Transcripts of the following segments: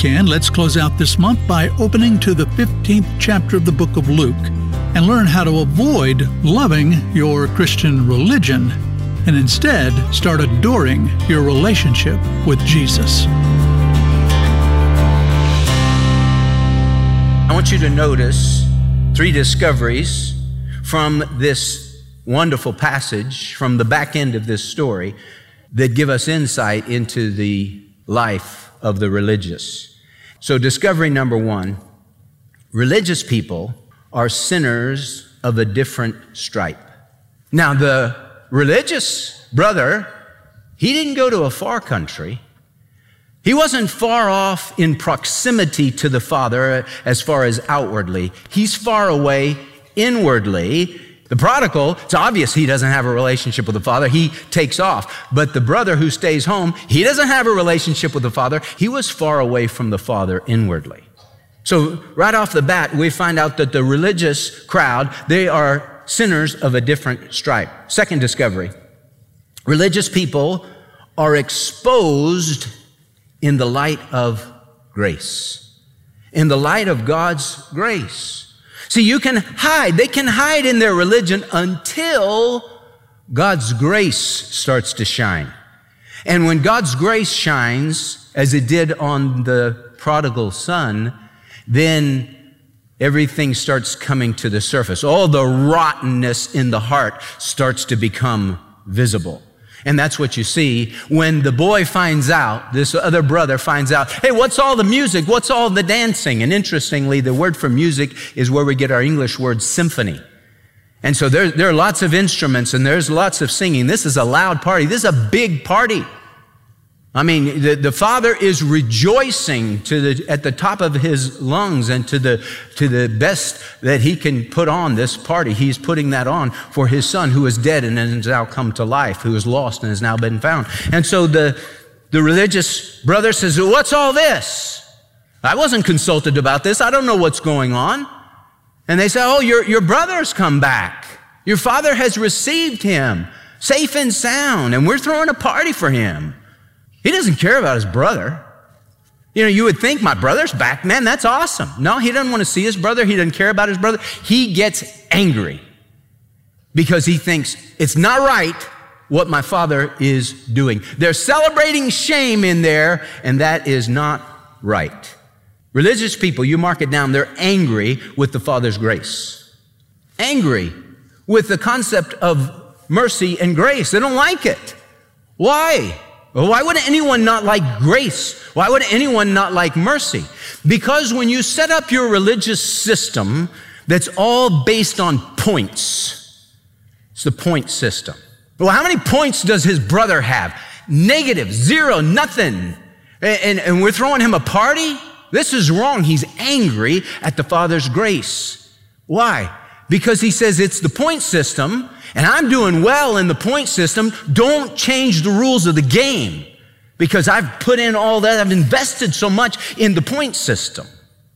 can, let's close out this month by opening to the 15th chapter of the book of Luke and learn how to avoid loving your Christian religion and instead start adoring your relationship with Jesus. I want you to notice 3 discoveries from this wonderful passage, from the back end of this story, that give us insight into the life of the religious. So discovery number 1, religious people are sinners of a different stripe. Now, the religious brother, he didn't go to a far country. He wasn't far off in proximity to the Father as far as outwardly. He's far away inwardly. The prodigal, it's obvious he doesn't have a relationship with the Father. He takes off. But the brother who stays home, he doesn't have a relationship with the Father. He was far away from the Father inwardly. So right off the bat, we find out that the religious crowd, they are sinners of a different stripe. Second discovery, religious people are exposed in the light of grace, in the light of God's grace. See, you can hide. They can hide in their religion until God's grace starts to shine. And when God's grace shines, as it did on the prodigal son, then everything starts coming to the surface. All the rottenness in the heart starts to become visible. And that's what you see when the boy finds out, this other brother finds out, hey, what's all the music? What's all the dancing? And interestingly, the word for music is where we get our English word symphony. And so there are lots of instruments and there's lots of singing. This is a loud party. This is a big party. I mean, the father is rejoicing at the top of his lungs and to the best that he can put on this party. He's putting that on for his son who is dead and has now come to life, who is lost and has now been found. And so the religious brother says, what's all this? I wasn't consulted about this. I don't know what's going on. And they say, oh, your brother's come back. Your father has received him safe and sound, and we're throwing a party for him. He doesn't care about his brother. You know, you would think, my brother's back. Man, that's awesome. No, he doesn't want to see his brother. He doesn't care about his brother. He gets angry because he thinks it's not right what my father is doing. They're celebrating shame in there, and that is not right. Religious people, you mark it down, they're angry with the Father's grace. Angry with the concept of mercy and grace. They don't like it. Why? Well, why would anyone not like grace? Why would anyone not like mercy? Because when you set up your religious system that's all based on points, it's the point system. Well, how many points does his brother have? Negative, 0, nothing. And we're throwing him a party? This is wrong. He's angry at the Father's grace. Why? Because he says it's the point system, and I'm doing well in the point system. Don't change the rules of the game because I've put in all that. I've invested so much in the point system.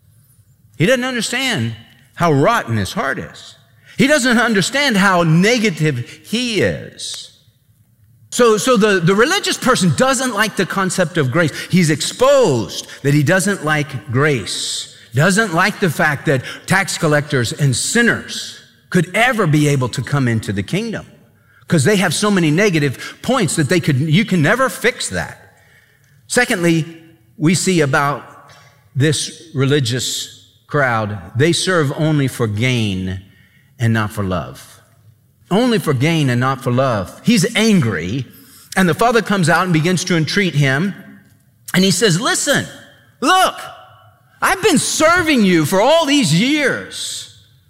He doesn't understand how rotten his heart is. He doesn't understand how negative he is. So the religious person doesn't like the concept of grace. He's exposed that he doesn't like grace. Doesn't like the fact that tax collectors and sinners could ever be able to come into the kingdom because they have so many negative points that you can never fix that. Secondly, we see about this religious crowd, they serve only for gain and not for love. Only for gain and not for love. He's angry, and the father comes out and begins to entreat him, and he says, listen, look, I've been serving you for all these years.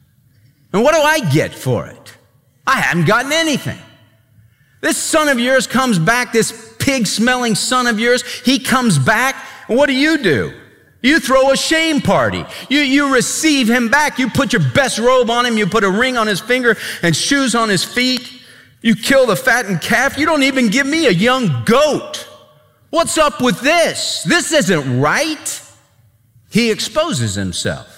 And what do I get for it? I haven't gotten anything. This son of yours comes back, this pig-smelling son of yours, he comes back, and what do? You throw a shame party. You receive him back. You put your best robe on him. You put a ring on his finger and shoes on his feet. You kill the fattened calf. You don't even give me a young goat. What's up with this? This isn't right. He exposes himself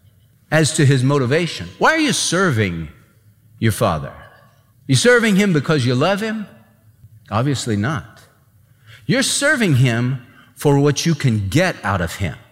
as to his motivation. Why are you serving your father? You serving him because you love him? Obviously not. You're serving him for what you can get out of him.